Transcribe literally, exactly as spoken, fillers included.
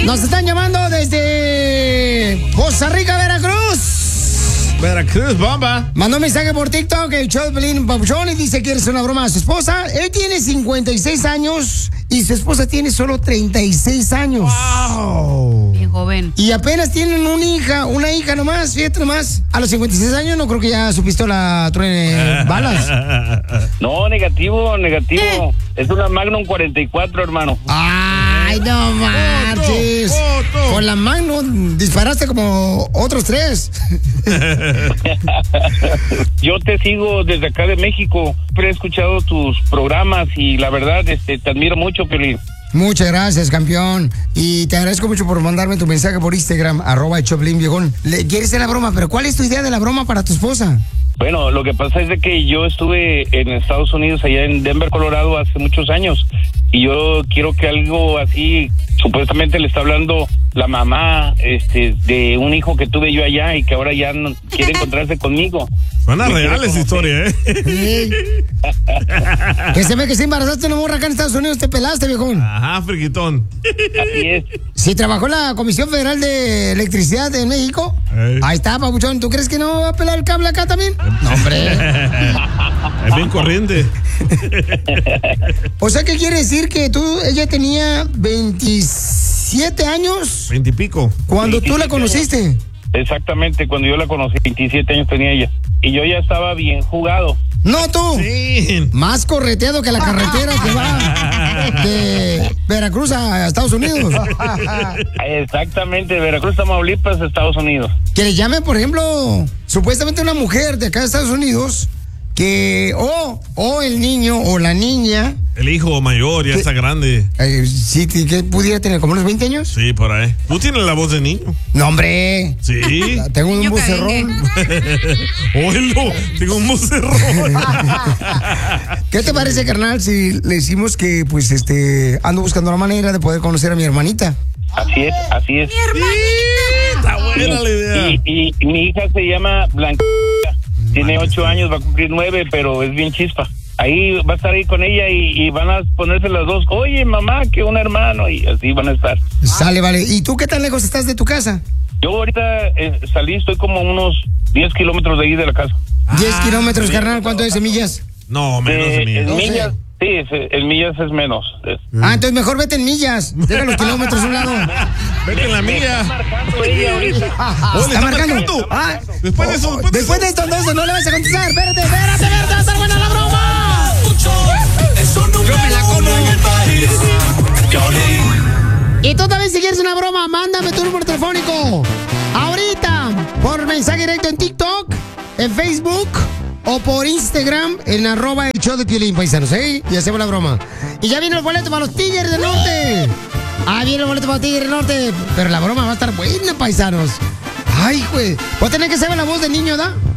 Nos están llamando desde Poza Rica, Veracruz. Veracruz, bomba. Mandó un mensaje por TikTok, el show de Pelín Papuchón, y dice que quiere hacer una broma a su esposa. Él tiene cincuenta y seis años y su esposa tiene solo treinta y seis años. Wow. Bien joven. Y apenas tienen una hija, una hija nomás, fíjate nomás. A los cincuenta y seis años no creo que ya su pistola truene balas. No, negativo, negativo. Es una Magnum cuarenta y cuatro, hermano. Ay, no marches. Con la Magnum disparaste como otros tres. Yo te sigo desde acá de México. Siempre he escuchado tus programas y la verdad, este, te admiro mucho, Piolín. Muchas gracias, campeón. Y te agradezco mucho por mandarme tu mensaje por Instagram, arroba el Choplin, viejón. Le quieres hacer la broma, pero ¿cuál es tu idea de la broma para tu esposa? Bueno, lo que pasa es de que yo estuve en Estados Unidos, allá en Denver, Colorado, hace muchos años. Y yo quiero que algo así, supuestamente le está hablando la mamá este, de un hijo que tuve yo allá y que ahora ya no quiere encontrarse conmigo. Suena real esa historia, ¿eh? Sí. Que se ve que si embarazaste una morra acá en Estados Unidos, te pelaste, viejón. Ajá, friquitón. Así es. Si trabajó en la Comisión Federal de Electricidad en México, Ey. ahí está, papuchón. ¿Tú crees que no va a pelar el cable acá también? No, hombre. Es bien corriente. O sea, ¿qué quiere decir? Que tú, ella tenía veintisiete años Veintipico. cuando tú la conociste. Exactamente, cuando yo la conocí, veintisiete años tenía ella. Y yo ya estaba bien jugado. No tú. Sí. Más correteado que la carretera que va de Veracruz a Estados Unidos. Exactamente, Veracruz, Tamaulipas, Estados Unidos. Que le llamen, por ejemplo, supuestamente una mujer de acá de Estados Unidos, que o, o el niño o la niña. El hijo mayor ya ¿Qué? está grande. Eh, sí, que pudiera tener como unos veinte años. Sí, por ahí. ¿Tú tienes la voz de niño? No, hombre. Sí. Tengo un Niño vocerrón. Oílo, tengo un vocerrón. ¿Qué te parece, carnal, si le decimos que, pues, este, ando buscando la manera de poder conocer a mi hermanita? Así es, así es. Está buena la idea. Y, y, y mi hija se llama Blanca. Tiene ocho años, va a cumplir nueve, pero es bien chispa. Ahí va a estar ahí con ella y, y van a ponerse las dos. Oye, mamá, que un hermano, y así van a estar. Sale, vale. ¿Y tú qué tan lejos estás de tu casa? Yo ahorita eh, salí, estoy como a unos diez kilómetros de ahí de la casa. diez kilómetros, carnal. ¿Cuánto es de millas? No, menos de Eh, mí. en doce. millas, sí, es- en millas es menos. Es- Ah, entonces mejor vete en millas. Deja los kilómetros a un lado. Vete en la Me está mía. marcando ella ahorita. Oh, le ¿Está está marcando? marcando. Ah, Después de eso, después de Después de eso. esto, entonces no le vas a contestar. Espérate, espérate, espérate. Va a estar buena la broma. Yo me la como. Y tú también, si quieres una broma, mándame tu número telefónico. Ahorita, por mensaje directo en TikTok, en Facebook o por Instagram, en arroba el show de Piolín, paisanos, ¿eh? Y hacemos la broma. Y ya vienen los boletos para los Tigres del Norte. Ah, vienen los boletos para los Tigres del Norte. Pero la broma va a estar buena, paisanos. Ay, güey. Voy a tener que saber la voz del niño, ¿da?